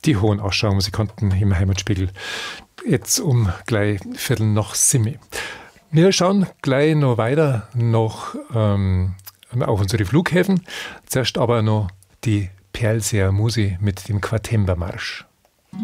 die Hohenaschau-Musikanten im Heimatspiegel. Jetzt um gleich 7:15. Wir schauen gleich noch weiter auf unsere Flughäfen. Zuerst aber noch die Perlseer Musi mit dem Quartembermarsch.